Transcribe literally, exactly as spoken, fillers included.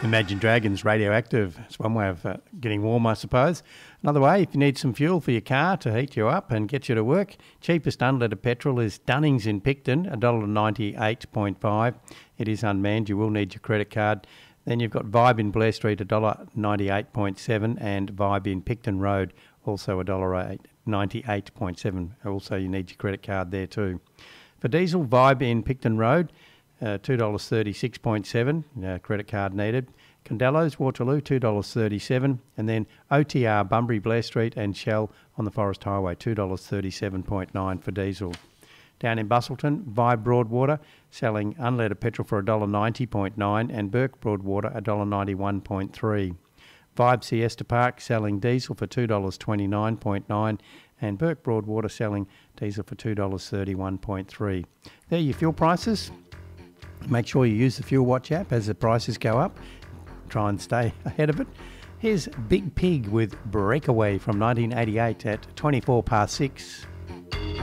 Imagine Dragons radioactive. It's one way of uh, getting warm, I suppose. Another way, if you need some fuel for your car to heat you up and get you to work, cheapest unleaded petrol is Dunnings in Picton, one dollar ninety-eight point five. It is unmanned. You will need your credit card. Then you've got Vibe in Blair Street, one dollar ninety-eight point seven, and Vibe in Picton Road, also one dollar ninety-eight point seven. Also, you need your credit card there too. For diesel, Vibe in Picton Road, uh, two dollars thirty-six point seven, uh, credit card needed. Condello's, Waterloo, two dollars thirty-seven. And then O T R, Bunbury, Blair Street, and Shell on the Forest Highway, two dollars thirty-seven point nine for diesel. Down in Bustleton, Vibe Broadwater, selling unleaded petrol for one dollar ninety point nine, and Burke Broadwater, one dollar ninety-one point three. Vibe Siesta Park, selling diesel for two dollars twenty-nine point nine, and Burke Broadwater selling diesel for two dollars thirty-one point three. There are your fuel prices. Make sure you use the Fuel Watch app as the prices go up. Try and stay ahead of it. Here's Big Pig with Breakaway from nineteen eighty-eight at twenty-four past six.